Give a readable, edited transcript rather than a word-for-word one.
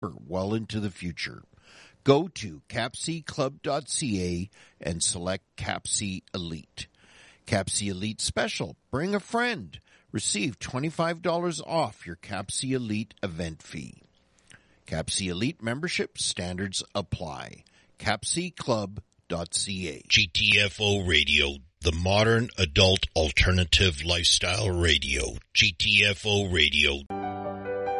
well into the future. Go to capsiclub.ca and select Capsi Elite. Capsi Elite Special. Bring a friend. Receive $25 off your Capsi Elite event fee. Capsi Elite membership standards apply. capsiclub.ca. GTFO Radio, the modern adult alternative lifestyle radio. GTFO Radio.